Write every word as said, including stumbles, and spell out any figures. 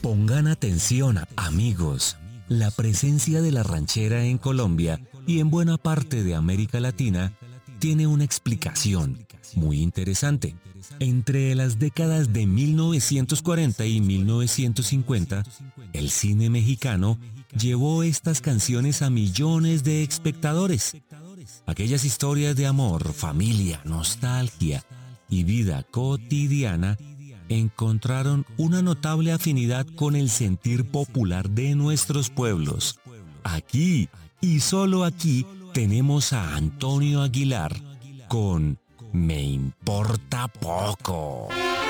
Pongan atención, amigos. La presencia de la ranchera en Colombia y en buena parte de América Latina tiene una explicación muy interesante. Entre las décadas de mil novecientos cuarenta y mil novecientos cincuenta, el cine mexicano llevó estas canciones a millones de espectadores. Aquellas historias de amor, familia, nostalgia y vida cotidiana encontraron una notable afinidad con el sentir popular de nuestros pueblos. Aquí, y solo aquí, tenemos a Antonio Aguilar con Me importa poco.